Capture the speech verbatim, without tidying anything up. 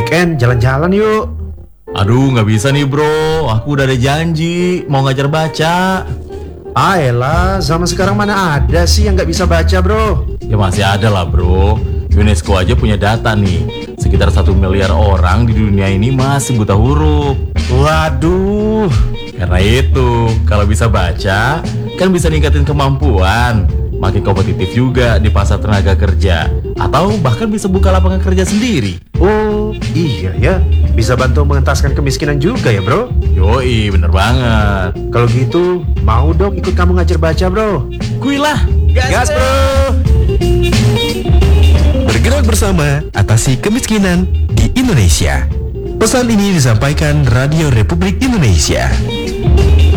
weekend jalan-jalan yuk. Aduh, nggak bisa nih bro, aku udah ada janji mau ngajar baca. Ah elah, zaman sekarang mana ada sih yang nggak bisa baca bro? Ya masih ada lah bro, UNESCO aja punya data nih, sekitar satu miliar orang di dunia ini masih buta huruf. Waduh. Karena itu, kalau bisa baca, kan bisa ningkatin kemampuan, makin kompetitif juga di pasar tenaga kerja, atau bahkan bisa buka lapangan kerja sendiri. Oh iya ya, bisa bantu mengentaskan kemiskinan juga ya bro? Yoi, bener banget. Kalau gitu, mau dong ikut kamu ngajar baca bro? Kuilah, Gas bro! Bergerak bersama, atasi kemiskinan di Indonesia. Pesan ini disampaikan Radio Republik Indonesia.